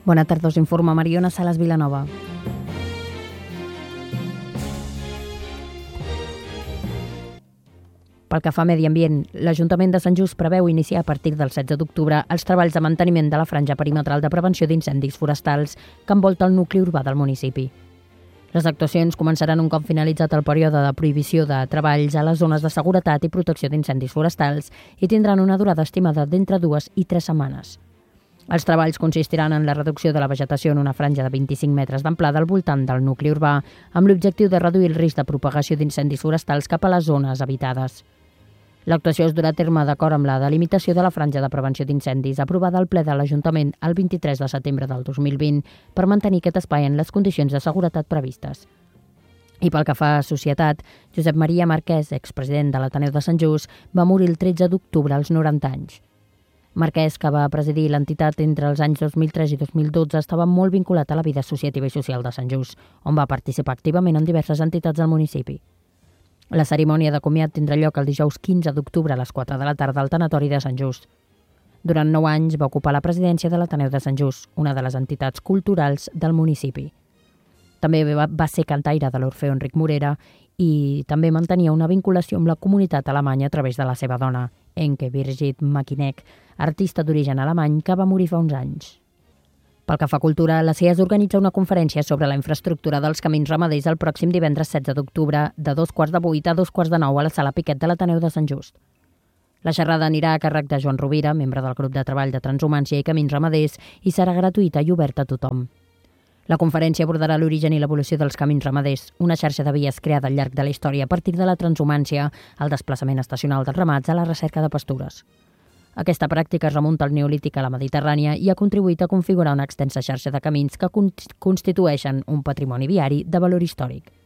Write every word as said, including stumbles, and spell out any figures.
Bona tarda, us informa Mariona Salas Vilanova. Pel que fa a medi ambient, l'Ajuntament de Sant Just preveu iniciar a partir del setze d'octubre els treballs de manteniment de la franja perimetral de prevenció d'incendis forestals que envolta el nucli urbà del municipi. Les actuacions començaran un cop finalitzat el període de prohibició de treballs a les zones de seguretat i protecció d'incendis forestals i tindran una durada estimada d'entre dues i tres setmanes. Els treballs consistiran en la reducció de la vegetació en una franja de vint-i-cinc metres d'amplada al voltant del nucli urbà, amb l'objectiu de reduir el risc de propagació d'incendis forestals cap a les zones habitades. L'actuació es durà a terme d'acord amb la delimitació de la franja de prevenció d'incendis aprovada al ple de l'Ajuntament el vint-i-tres de setembre del dos mil vint per mantenir aquest espai en les condicions de seguretat previstes. I pel que fa a societat, Josep Maria Marquès, expresident de l'Ateneu de Sant Just, va morir el tretze d'octubre als noranta anys. Marquès, que va presidir l'entitat entre els anys dos mil tres i dos mil dotze, estava molt vinculat a la vida associativa i social de Sant Just, on va participar activament en diverses entitats del municipi. La cerimònia de comiat tindrà lloc el dijous quinze d'octubre a les quatre de la tarda al tanatori de Sant Just. Durant nou anys va ocupar la presidència de l'Ateneu de Sant Just, una de les entitats culturals del municipi. També va, va ser cantaire de l'Orfeó Enric Morera i també mantenia una vinculació amb la comunitat alemanya a través de la seva dona, Enke Birgit Makinek, artista d'origen alemany que va morir fa uns anys. Pel que fa a cultura, la C I A S organitza una conferència sobre la infraestructura dels camins ramaders el pròxim divendres setze d'octubre, de dos quarts de vuit a dos quarts de nou a la sala Piquet de l'Ateneu de Sant Just. La xerrada anirà a càrrec de Joan Rovira, membre del grup de treball de Transhumància i Camins Ramaders, i serà gratuïta i oberta a tothom. La conferència abordarà l'origen i l'evolució dels camins ramaders, una xarxa de vies creada al llarg de la història a partir de la transhumància, el desplaçament estacional dels ramats a la recerca de pastures. Aquesta pràctica es remunta al Neolític a la Mediterrània i ha contribuït a configurar una extensa xarxa de camins que constitueixen un patrimoni viari de valor històric.